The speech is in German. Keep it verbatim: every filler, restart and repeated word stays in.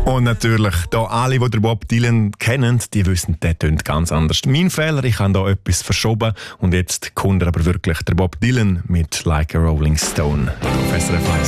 Und natürlich, da alle, die den Bob Dylan kennen, die wissen, der tönt ganz anders. Mein Fehler, ich habe da etwas verschoben und jetzt kommt er aber wirklich der Bob Dylan mit Like a Rolling Stone. Professor F eins.